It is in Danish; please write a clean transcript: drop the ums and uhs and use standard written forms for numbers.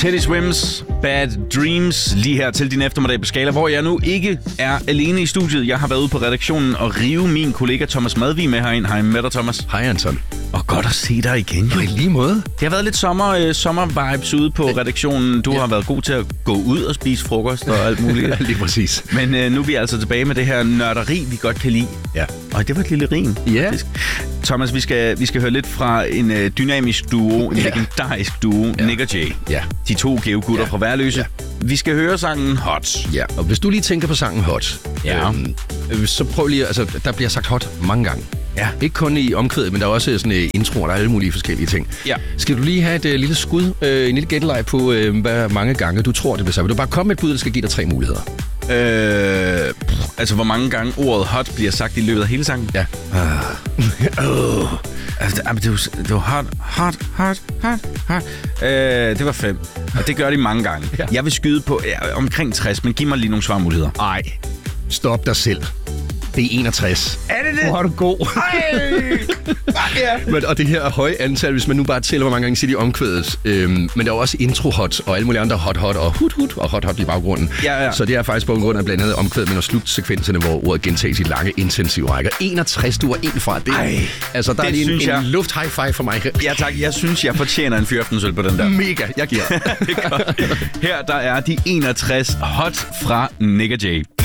Teddy Swims Bad Dreams lige her til din eftermiddag på Skala, hvor jeg nu ikke er alene i studiet. Jeg har været ude på redaktionen og rive min kollega Thomas Madvig med herind. Hej med dig, Thomas. Hej, Anton. Og godt at se dig igen. Og i lige måde. Det har været lidt sommer-vibes ude på redaktionen. Du har været god til at gå ud og spise frokost og alt muligt. Lige præcis. Men nu er vi altså tilbage med det her nørderi, vi godt kan lide. Ja. Og det var et lille rim. Ja. Faktisk. Thomas, vi skal høre lidt fra en dynamisk duo, en legendarisk duo, Nick og Jay. Ja. De to geogutter fra Værløse. Ja. Vi skal høre sangen Hot. Ja, og hvis du lige tænker på sangen Hot, så prøv lige, altså der bliver sagt hot mange gange. Ja. Ikke kun i omkvædet, men der er også sådan introer, der er alle mulige forskellige ting. Ja. Skal du lige have et lille skud, en lille gætteleg på, hvor mange gange du tror, det bliver sagt? Vil du bare komme med et bud, der skal give dig 3 muligheder? Altså, hvor mange gange ordet hot bliver sagt i løbet af hele sangen? Ja. Det var hot. Det var 5. Og det gør de mange gange. Ja. Jeg vil skyde på omkring 60, men giv mig lige nogle svarmuligheder. Ej, stop dig selv. Det er 61. Er det det? Hvor er du god. Men, og det her er høje antal, hvis man nu bare tæller, hvor mange gange siger de omkvædet. Men der er også intro-hot, og alle mulige andre hot og hut og hot i baggrunden. Ja. Så det er faktisk på grund af blandt andet omkvædet, men og slutsekvenserne, hvor ordet gentages i lange, intensive rækker. 61, du var en fra det. Altså, der er lige en luft high five for mig. Ja tak, jeg synes, jeg fortjener en fyraftensøl på den der. Mega, jeg giver. Her der er de 61 hot fra Nick og Jay.